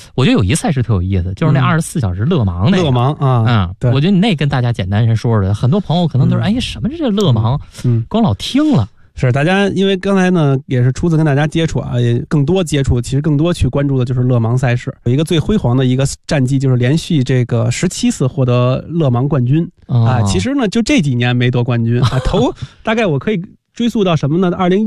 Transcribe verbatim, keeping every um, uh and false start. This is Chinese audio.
我觉得有一赛事特有意思，就是那二十四小时勒芒那个。 勒芒啊， 嗯，对，我觉得你那跟大家简单先说说，很多朋友可能都是、嗯、哎什么是这勒芒，嗯，光老听了。 是大家，因为刚才呢也是初次跟大家接触啊，也更多接触，其实更多去关注的就是勒芒赛事。有一个最辉煌的一个战绩，就是连续这个十七次获得勒芒冠军、哦、啊。其实呢，就这几年没夺冠军啊，头大概我可以追溯到什么呢？二零